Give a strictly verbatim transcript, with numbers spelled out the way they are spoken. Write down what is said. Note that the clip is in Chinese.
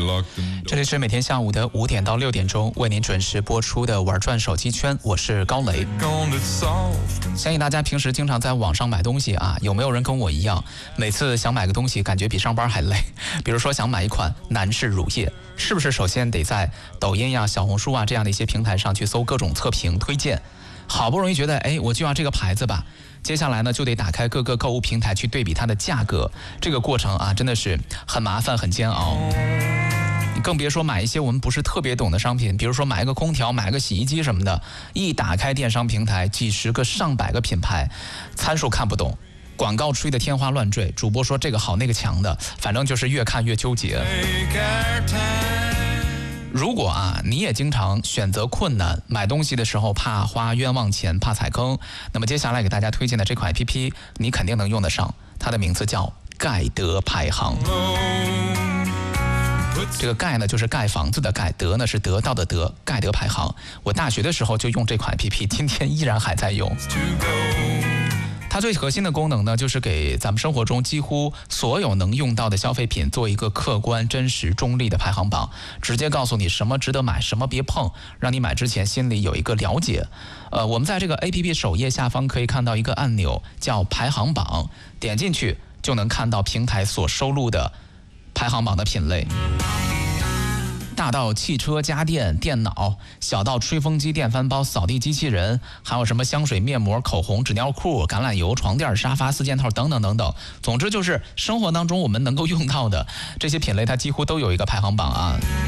这里是每天下午的五点到六点钟为您准时播出的玩转手机圈，我是高雷。相信大家平时经常在网上买东西啊，有没有人跟我一样，每次想买个东西感觉比上班还累？比如说想买一款男士乳液，是不是首先得在抖音呀、小红书啊这样的一些平台上去搜各种测评推荐，好不容易觉得哎我就要这个牌子吧，接下来呢就得打开各个购物平台去对比它的价格，这个过程啊真的是很麻烦很煎熬。你更别说买一些我们不是特别懂的商品，比如说买一个空调、买个洗衣机什么的，一打开电商平台，几十个上百个品牌，参数看不懂，广告吹得天花乱坠，主播说这个好那个强的，反正就是越看越纠结。如果啊你也经常选择困难，买东西的时候怕花冤枉钱，怕踩坑，那么接下来给大家推荐的这款 A P P 你肯定能用得上，它的名字叫盖德排行。这个盖呢就是盖房子的盖，德呢是得到的得，盖德排行。我大学的时候就用这款 A P P， 今天依然还在用。它最核心的功能呢，就是给咱们生活中几乎所有能用到的消费品做一个客观、真实、中立的排行榜，直接告诉你什么值得买，什么别碰，让你买之前心里有一个了解。呃，我们在这个 A P P 首页下方可以看到一个按钮，叫排行榜，点进去就能看到平台所收录的排行榜的品类。大到汽车、家电、电脑，小到吹风机、电饭煲、扫地机器人，还有什么香水、面膜、口红、纸尿裤、橄榄油、床垫、沙发、四件套等等等等。总之就是生活当中我们能够用到的这些品类，它几乎都有一个排行榜啊。